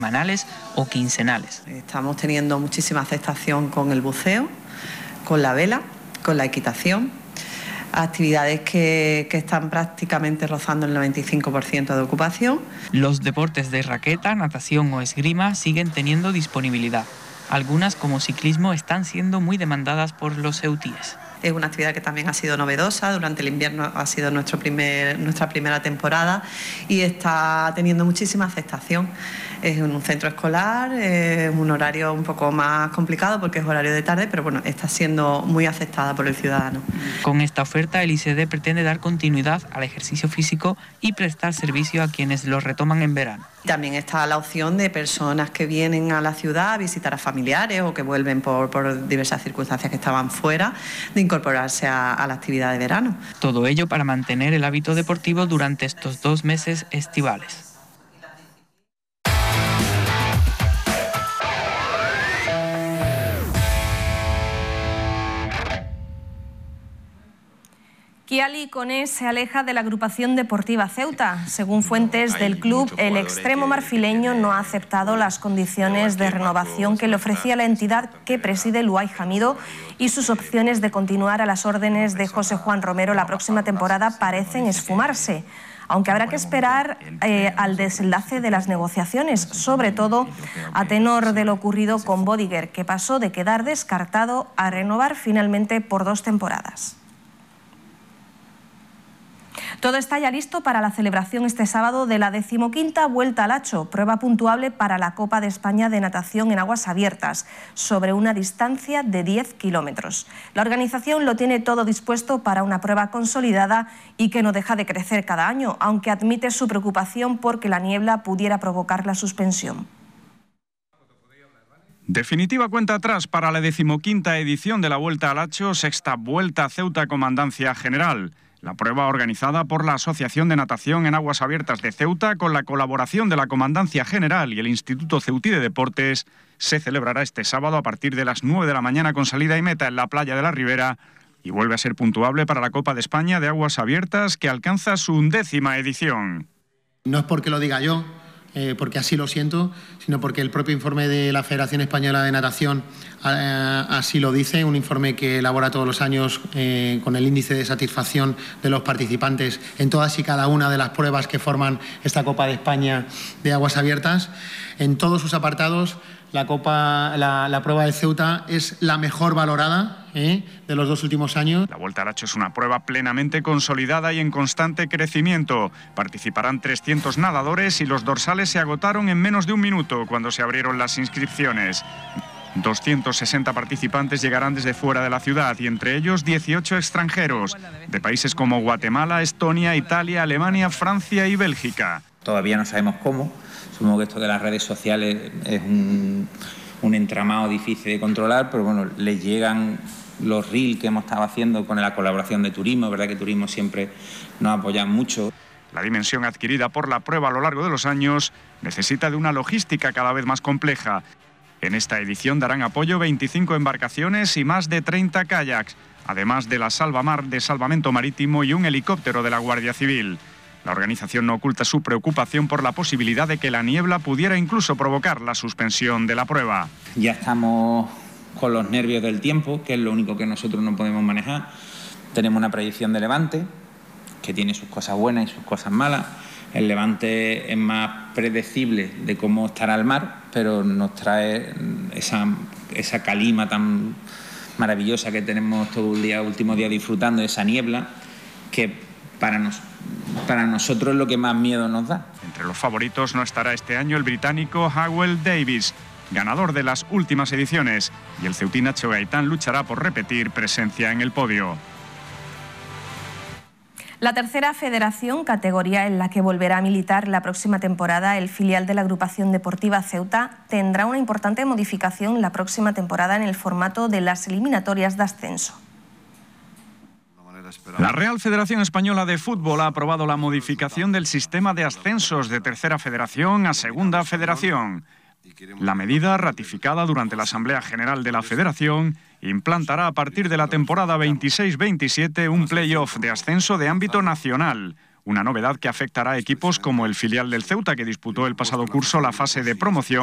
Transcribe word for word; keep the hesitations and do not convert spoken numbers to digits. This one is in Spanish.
semanales o quincenales. Estamos teniendo muchísima aceptación con el buceo, con la vela, con la equitación, actividades que, que están prácticamente rozando el noventa y cinco por ciento de ocupación. Los deportes de raqueta, natación o esgrima siguen teniendo disponibilidad. Algunas, como ciclismo, están siendo muy demandadas por los ceutíes. Es una actividad que también ha sido novedosa, durante el invierno ha sido nuestro primer, nuestra primera temporada y está teniendo muchísima aceptación. Es en un centro escolar, es un horario un poco más complicado porque es horario de tarde, pero bueno, está siendo muy aceptada por el ciudadano. Con esta oferta, el I C D pretende dar continuidad al ejercicio físico y prestar servicio a quienes lo retoman en verano. También está la opción de personas que vienen a la ciudad a visitar a familiares o que vuelven por, por diversas circunstancias que estaban fuera, de incorporarse a, a la actividad de verano. Todo ello para mantener el hábito deportivo durante estos dos meses estivales. Kiali Koné se aleja de la agrupación deportiva Ceuta. Según fuentes del club, el extremo marfileño no ha aceptado las condiciones de renovación que le ofrecía la entidad que preside Luay Hamido y sus opciones de continuar a las órdenes de José Juan Romero la próxima temporada parecen esfumarse. Aunque habrá que esperar eh, al desenlace de las negociaciones, sobre todo a tenor de lo ocurrido con Bodiger, que pasó de quedar descartado a renovar finalmente por dos temporadas. Todo está ya listo para la celebración este sábado de la decimoquinta Vuelta al Hacho, prueba puntuable para la Copa de España de natación en aguas abiertas, sobre una distancia de diez kilómetros. La organización lo tiene todo dispuesto para una prueba consolidada y que no deja de crecer cada año, aunque admite su preocupación porque la niebla pudiera provocar la suspensión. Definitiva cuenta atrás para la decimoquinta edición de la Vuelta al Hacho, sexta Vuelta a Ceuta Comandancia General. La prueba, organizada por la Asociación de Natación en Aguas Abiertas de Ceuta, con la colaboración de la Comandancia General y el Instituto Ceutí de Deportes, se celebrará este sábado a partir de las nueve de la mañana con salida y meta en la playa de la Ribera y vuelve a ser puntuable para la Copa de España de Aguas Abiertas, que alcanza su undécima edición. No es porque lo diga yo, eh, porque así lo siento, sino porque el propio informe de la Federación Española de Natación eh, así lo dice, un informe que elabora todos los años eh, con el índice de satisfacción de los participantes en todas y cada una de las pruebas que forman esta Copa de España de Aguas Abiertas. En todos sus apartados, la, Copa, la, la prueba de Ceuta es la mejor valorada ¿eh? de los dos últimos años. La Vuelta al Hacho es una prueba plenamente consolidada y en constante crecimiento. Participarán trescientos nadadores y los dorsales se agotaron en menos de un minuto cuando se abrieron las inscripciones. doscientos sesenta participantes llegarán desde fuera de la ciudad y entre ellos dieciocho extranjeros, de países como Guatemala, Estonia, Italia, Alemania, Francia y Bélgica. Todavía no sabemos cómo. Supongo que esto de las redes sociales es un, un entramado difícil de controlar, pero bueno, les llegan los reels que hemos estado haciendo con la colaboración de Turismo, es verdad que Turismo siempre nos apoya mucho. La dimensión adquirida por la prueba a lo largo de los años necesita de una logística cada vez más compleja. En esta edición darán apoyo veinticinco embarcaciones y más de treinta kayaks, además de la Salvamar de Salvamento Marítimo y un helicóptero de la Guardia Civil. La organización no oculta su preocupación por la posibilidad de que la niebla pudiera incluso provocar la suspensión de la prueba. Ya estamos con los nervios del tiempo, que es lo único que nosotros no podemos manejar. Tenemos una predicción de levante, que tiene sus cosas buenas y sus cosas malas. El levante es más predecible de cómo estará el mar, pero nos trae esa, esa calima tan maravillosa que tenemos todo el día, último día disfrutando de esa niebla, que para, nos, para nosotros es lo que más miedo nos da. Entre los favoritos no estará este año el británico Howell Davis, ganador de las últimas ediciones, y el ceutí Nacho Gaitán luchará por repetir presencia en el podio. La tercera federación, categoría en la que volverá a militar la próxima temporada el filial de la agrupación deportiva Ceuta, tendrá una importante modificación la próxima temporada en el formato de las eliminatorias de ascenso. La Real Federación Española de Fútbol ha aprobado la modificación del sistema de ascensos de Tercera Federación a Segunda Federación. La medida, ratificada durante la Asamblea General de la Federación, implantará a partir de la temporada veintiséis veintisiete un play-off de ascenso de ámbito nacional, una novedad que afectará a equipos como el filial del Ceuta, que disputó el pasado curso la fase de promoción